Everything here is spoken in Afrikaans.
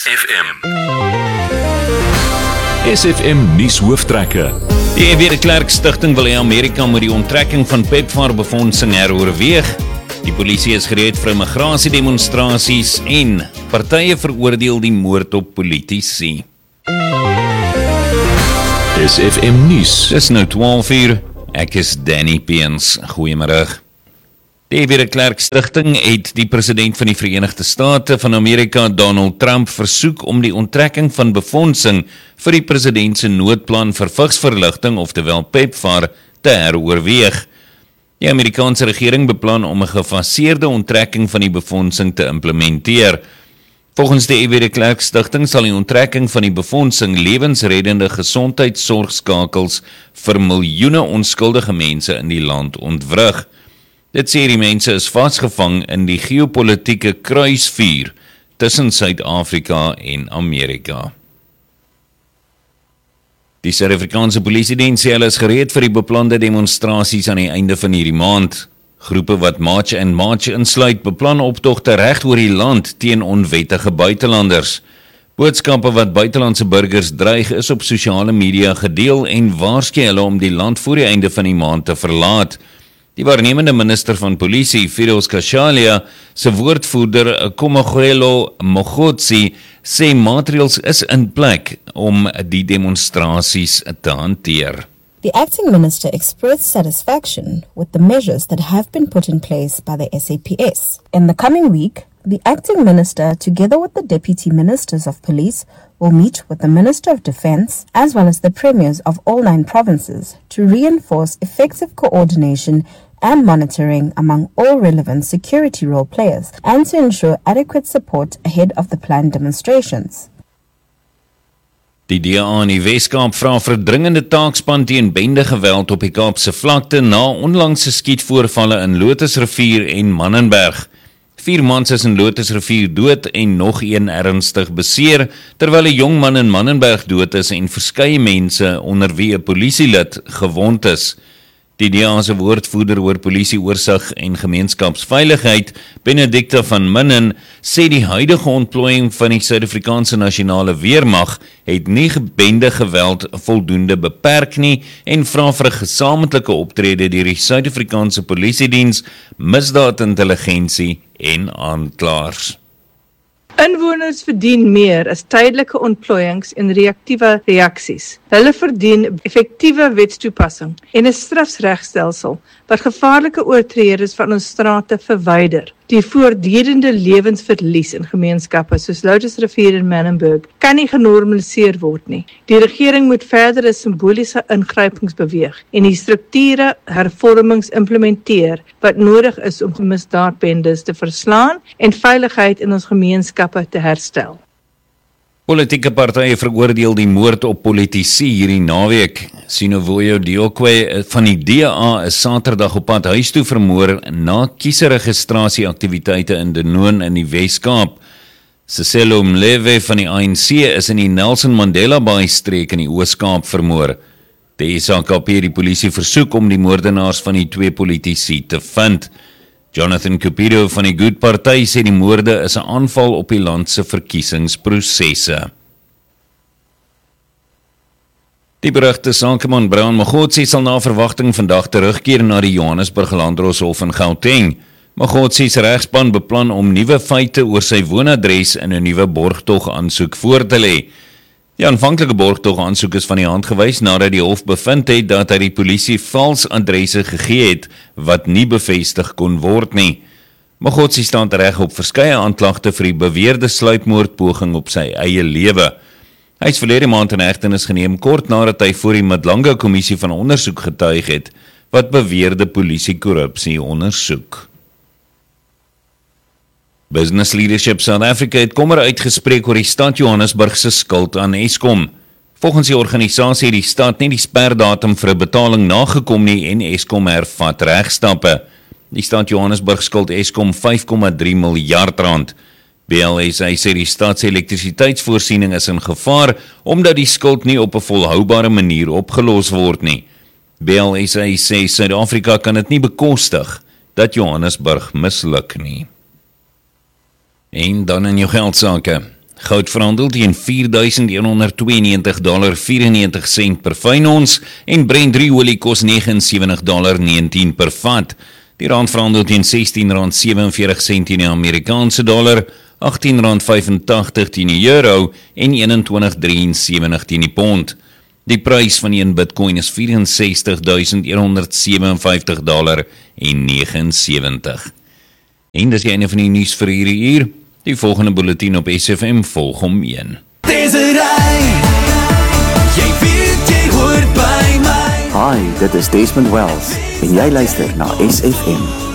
SFM. SFM nuushooftrekke. Die EW de Klerk Stichting wil hê Amerika moet die onttrekking van PEPFAR-befondsing heroorweeg. Die polisie is gereed vir immigrasiedemonstrasies en partye veroordeel die moord op politici. SFM nuus. Dis nou 12:00. Ek is Danny Peens. Goeiemôre. Die EW de Klerk Stichting het die president van die Verenigde State van Amerika, Donald Trump, versoek om die onttrekking van befondsing vir die president se noodplan vir vigsverligting, oftewel PEPFAR, te heroorweeg. Die Amerikaanse regering beplan om 'n gefaseerde onttrekking van die befondsing te implementeer. Volgens die EW de Klerk Stichting sal die onttrekking van die befondsing lewensreddende gesondheidsorgskakels vir miljoene onskuldige mense in die land ontwrig. Dit sê die mense is vasgevang in die geopolitieke kruisvuur tussen Suid-Afrika en Amerika. Die Suid-Afrikaanse Polisiediens sê hulle is gereed vir die beplande demonstrasies aan die einde van hierdie maand. Groepe wat March and March insluit, beplan optogte reg oor die land teen onwettige buitelanders. Boodskappe wat buitelandse burgers dreig is op sosiale media gedeel en waarsku hulle om die land voor die einde van die maand te verlaat. Die waarnemende minister van polisie, Firoz Kashalia, se woordvoerder, Komogelo Mogotsi, sê maatreëls is in plek om die demonstrasies te hanteer. The acting minister expressed satisfaction with the measures that have been put in place by the SAPS. In the coming week, the acting minister, together with the deputy ministers of police, will meet with the Minister of Defence as well as the premiers of all 9 provinces to reinforce effective coordination and monitoring among all relevant security role players and to ensure adequate support ahead of the planned demonstrations. Die DA in die Weskaap vra vir 'n dringende taakspan teen bendegeweld op die Kaapse vlakte na onlangse skietvoorvalle in Lotusrivier en Mannenberg. 4 mans is in Lotusrivier dood en nog 1 ernstig beseer, terwyl 'n jong man in Mannenberg dood is en verskeie mense onder wie 'n polisielid gewond is. Die DA se woordvoerder oor polisieoorsig en gemeenskapsveiligheid, Benedicta van Minnen, sê die huidige ontplooiing van die Suid-Afrikaanse nasionale weermag het nie bendegeweld voldoende beperk nie en vra vir 'n gesamentlike optrede deur die Suid-Afrikaanse Polisiediens, misdaadintelligensie en aanklaers. Inwoners verdien meer as tydelike ontplooiings en reaktiewe reaksies. Hulle verdien effektiewe wetstoepassing en 'n strafregstelsel wat gevaarlike oortreders van ons strate verwyder. Die voortdurende lewensverlies in gemeenskappe soos Lotusrivier en Mannenberg kan nie genormaliseer word nie. Die regering moet verdere simboliese ingrypings beweeg en die strukture hervormings implementeer wat nodig is om misdaadbendes te verslaan en veiligheid in ons gemeenskappe te herstel. Politieke partye veroordeel die moord op politici hierdie naweek. Sinovoyo Diokwe van die DA is Saterdag op pad huis toe vermoor na kiesregistrasieaktiwiteite in Denoon in die Weskaap. Siselo Mlewe van die ANC is in die Nelson Mandela Bay streek in die Oos-Kaap vermoor. Die SAKP het die polisie versoek om die moordenaars van die 2 politici te vind. Jonathan Cupido van die Good Party sê die moorde is 'n aanval op die land se verkiesingsprosesse. Die berugte sakeman Brown Mogotsi sal na verwagting vandag terugkeer na die Johannesburg Landdroshof in Gauteng. Mogotsi se regspan beplan om nuwe feite oor sy woonadres in 'n nuwe borgtog aansoek voor te lê. Die aanvanklike borgtog aansoek is van die hand gewys nadat die hof bevind het dat hy die polisie vals adresse gegee het wat nie bevestig kon word nie. Mogotsi staan reg op verskeie aanklagte vir die beweerde sluipmoordpoging op sy eie lewe. Hy is verlede maand in hegtenis geneem kort nadat hy voor die Madlanga Kommissie van ondersoek getuig het wat beweerde polisiekorrupsie ondersoek. Business Leadership South Africa het kommer uitgespreek oor die stad Johannesburg se skuld aan Eskom. Volgens die organisasie het die stad nie die sperdatum vir 'n betaling nagekom nie en Eskom hervat regstappe. Die stad Johannesburg skuld Eskom 5,3 miljard rand. BLSA sê die stad se elektrisiteitsvoorsiening is in gevaar omdat die skuld nie op 'n volhoubare manier opgelos word nie. BLSA sê Suid-Afrika kan dit nie bekostig dat Johannesburg misluk nie. En dan in jou geldsake. Goud verhandel teen $4,192.94 per fyn ons en Brent olie kos $79.19 per vat. Die rand verhandel teen R16.47 teen die Amerikaanse dollar, R18.85 teen die euro en $21.73 teen die pond. Die prys van een Bitcoin is $64.157.79. En dis die einde van die nuus vir hierdie uur. Die volgende bulletin op SFM volg om 1. Dis 'n ry. Jy weet jy hoort by my. Hi, dit is Desmond Wells en jy luister na SFM.